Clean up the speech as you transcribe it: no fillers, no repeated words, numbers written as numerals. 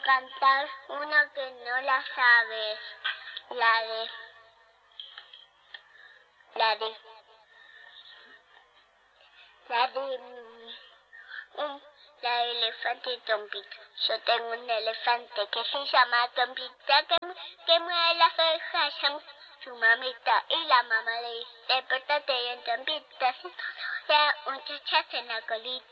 cantar una que no la sabes. La de la de elefante y Tompita. Yo tengo un elefante que se llama Tompita, que mueve las orejas, llama su mamita, y la mamá le dice, despertate bien, Tompita, si no se un chachazo en la colita.